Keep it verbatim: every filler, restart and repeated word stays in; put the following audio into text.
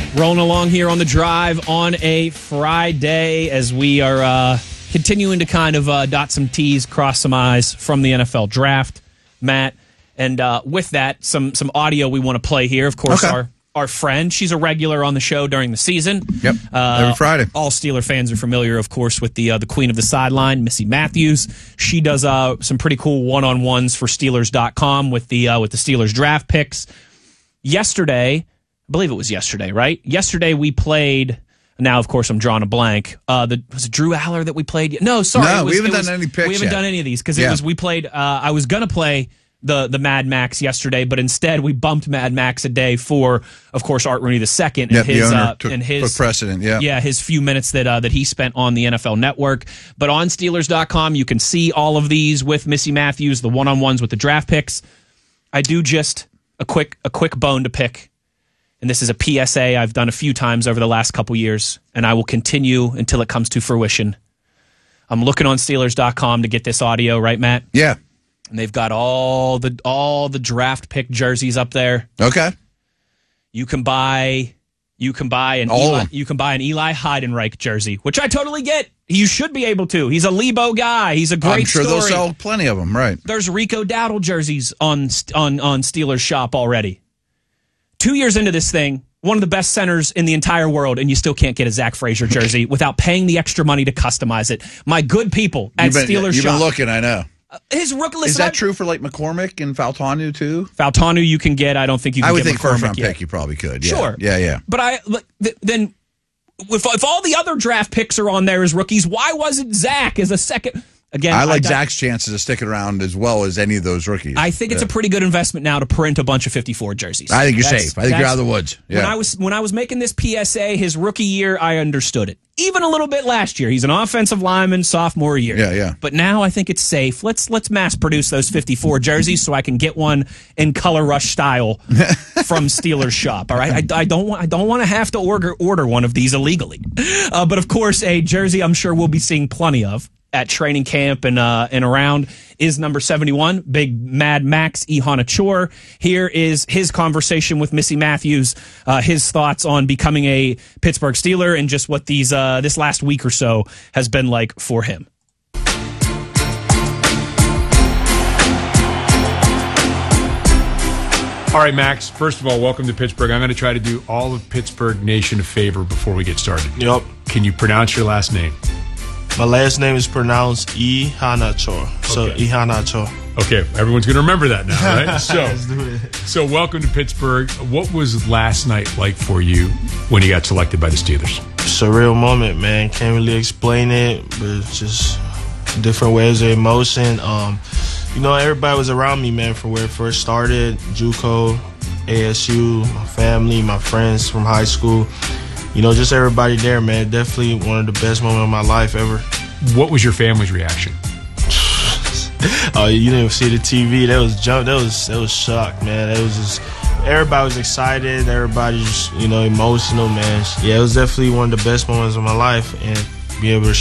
Rolling along here on the drive on a Friday as we are uh, continuing to kind of uh, dot some T's, cross some I's from the N F L draft, Matt. And uh, with that, some some audio we want to play here. Of course, Okay. our our friend, she's a regular on the show during the season. Yep, uh, every Friday. All Steeler fans are familiar, of course, with the uh, the queen of the sideline, Missy Matthews. She does uh, some pretty cool one-on-ones for Steelers dot com with the uh, with the Steelers draft picks. Yesterday, I believe it was yesterday, right? Yesterday we played. Now, of course, I'm drawing a blank. Uh, the was it Drew Aller that we played? No, sorry, No, it was, we haven't it was, done any picks We haven't yet. done any of these because it Yeah. was we played. Uh, I was gonna play the the Mad Max yesterday, but instead we bumped Mad Max a day for, of course, Art Rooney the second and Yep, the his owner uh, took, and his took precedent. Yeah, yeah, his few minutes that uh, that he spent on the N F L Network. But on Steelers dot com, you can see all of these with Missy Matthews, the one-on-ones with the draft picks. I do just a quick a quick bone to pick, and this is a P S A I've done a few times over the last couple years, and I will continue until it comes to fruition. I'm looking on Steelers dot com to get this audio, right, Matt? yeah. And they've got all the all the draft pick jerseys up there. Okay. You can buy you can buy an All of Eli, them. you can buy an Eli Heidenreich jersey, which I totally get. You should be able to. He's a Lebo guy. He's a great I'm sure story. they'll sell plenty of them. Right. There's Rico Dowdle jerseys on on on Steelers Shop already. Two years into this thing, one of the best centers in the entire world, and you still can't get a Zach Frazier jersey without paying the extra money to customize it. My good people at You've been, Steelers you've Shop. been looking. I know. His rook. Listen, Is that I- true for like McCormick and Faltanu too? Faltanu you can get. I don't think you can I would get think first McCormick round yet. pick you probably could. Yeah. Sure. Yeah, yeah. But I look, th- then if, if all the other draft picks are on there as rookies, why wasn't Zach as a second? Again, I like I, Zach's chances of sticking around as well as any of those rookies. I think it's Yeah. a pretty good investment now to print a bunch of fifty-four jerseys. I think you're That's- safe. I think you're that's- out of the woods. Yeah. When I was when I was making this P S A, his rookie year, I understood it. Even a little bit last year. He's an offensive lineman, sophomore year. Yeah, yeah. But now I think it's safe. Let's let's mass produce those fifty-four jerseys so I can get one in Color Rush style from Steelers Shop. All right, I, I don't want I don't want to have to order order one of these illegally. Uh, but of course, a jersey I'm sure we'll be seeing plenty of at training camp and uh, and around is number seventy-one, Big Mad Max Ihanachor. Here is his conversation with Missy Matthews, uh, his thoughts on becoming a Pittsburgh Steeler and just what these uh, this last week or so has been like for him. All right, Max, first of all, welcome to Pittsburgh. I'm going to try to do all of Pittsburgh Nation a favor before we get started. Yup. Can you pronounce your last name? My last name is pronounced Ihanachor. So Okay. Ihanachor. Okay, everyone's going to remember that now, right? So, Let's do it. so welcome to Pittsburgh. What was last night like for you when you got selected by the Steelers? Surreal moment, man. Can't really explain it, but it's just different waves of emotion. Um, you know, everybody was around me, man, from where it first started. JUCO, A S U, my family, my friends from high school. You know, just everybody there, man. Definitely one of the best moments of my life ever. What was your family's reaction? Oh, you didn't see the T V. That was jump. That was that was shocked, man. That was just everybody was excited. Everybody just you know emotional, man. Yeah, it was definitely one of the best moments of my life, and be able to